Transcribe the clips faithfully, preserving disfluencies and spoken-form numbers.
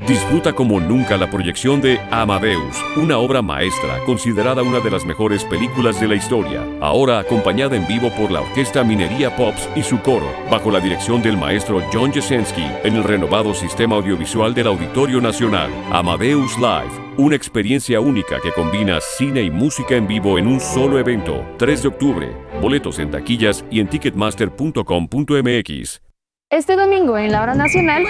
Disfruta como nunca la proyección de Amadeus, una obra maestra considerada una de las mejores películas de la historia, ahora acompañada en vivo por la Orquesta Minería Pops y su coro, bajo la dirección del maestro John Jasenski, en el renovado sistema audiovisual del Auditorio Nacional. Amadeus Live, una experiencia única que combina cine y música en vivo en un solo evento. tres de octubre, boletos en taquillas y en ticketmaster punto com punto m x. Este domingo en la Hora Nacional,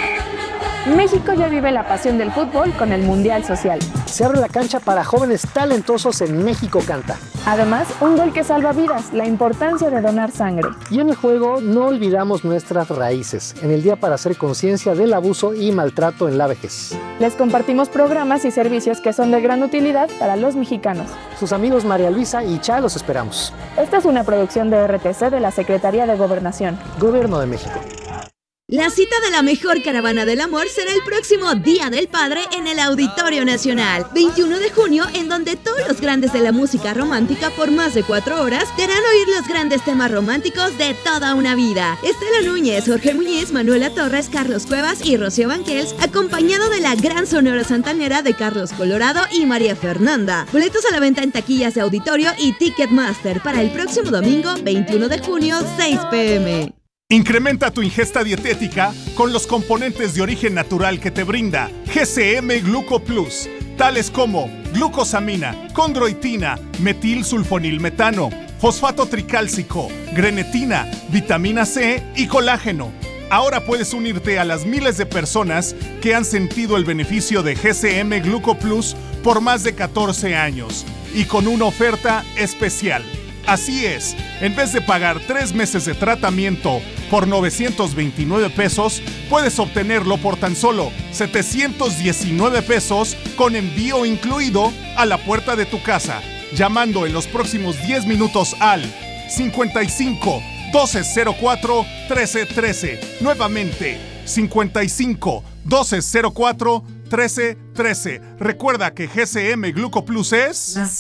México ya vive la pasión del fútbol con el Mundial Social. Se abre la cancha para jóvenes talentosos en México Canta. Además, un gol que salva vidas, la importancia de donar sangre. Y en el juego no olvidamos nuestras raíces, en el Día para hacer conciencia del abuso y maltrato en la vejez. Les compartimos programas y servicios que son de gran utilidad para los mexicanos. Sus amigos María Luisa y Cha los esperamos. Esta es una producción de R T C de la Secretaría de Gobernación. Gobierno de México. La cita de la mejor caravana del amor será el próximo Día del Padre en el Auditorio Nacional, veintiuno de junio, en donde todos los grandes de la música romántica por más de cuatro horas te harán oír los grandes temas románticos de toda una vida. Estela Núñez, Jorge Muñiz, Manuela Torres, Carlos Cuevas y Rocío Banquels, acompañado de la gran sonora santanera de Carlos Colorado y María Fernanda. Boletos a la venta en taquillas de Auditorio y Ticketmaster para el próximo domingo, veintiuno de junio, seis p m Incrementa tu ingesta dietética con los componentes de origen natural que te brinda G C M Gluco Plus, tales como glucosamina, condroitina, metilsulfonilmetano, fosfato tricálcico, grenetina, vitamina C y colágeno. Ahora puedes unirte a las miles de personas que han sentido el beneficio de G C M Gluco Plus por más de catorce años y con una oferta especial. Así es, en vez de pagar tres meses de tratamiento por novecientos veintinueve pesos, puedes obtenerlo por tan solo setecientos diecinueve pesos con envío incluido a la puerta de tu casa, llamando en los próximos diez minutos al cincuenta y cinco, doce cero cuatro, trece trece. Nuevamente, cincuenta y cinco, doce cero cuatro, trece trece. Recuerda que G C M Gluco Plus es la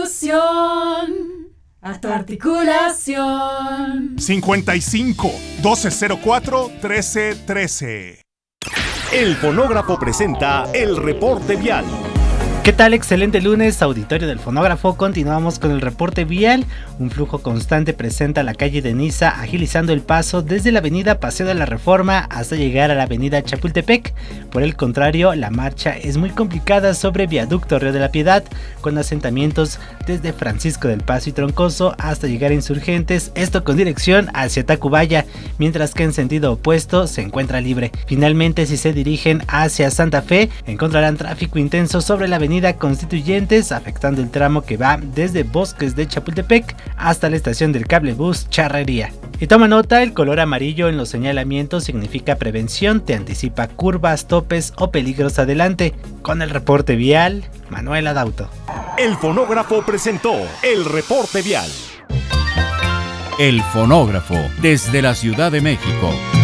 solución a tu articulación. cincuenta y cinco, doce cero cuatro, trece trece. El Fonógrafo presenta el reporte vial. ¿Qué tal? Excelente lunes, auditorio del Fonógrafo. Continuamos con el reporte vial. Un flujo constante presenta la calle de Niza, agilizando el paso desde la avenida Paseo de la Reforma hasta llegar a la avenida Chapultepec. Por el contrario, la marcha es muy complicada sobre viaducto Río de la Piedad, con asentamientos desde Francisco del Paso y Troncoso hasta llegar a Insurgentes, esto con dirección hacia Tacubaya, mientras que en sentido opuesto se encuentra libre. Finalmente, si se dirigen hacia Santa Fe, encontrarán tráfico intenso sobre la avenida Constituyentes, afectando el tramo que va desde Bosques de Chapultepec hasta la estación del cablebús Charrería. Y toma nota, el color amarillo en los señalamientos significa prevención, te anticipa curvas, topes o peligros adelante. Con el reporte vial, Manuel Adauto. El Fonógrafo presentó el reporte vial. El Fonógrafo, desde la Ciudad de México.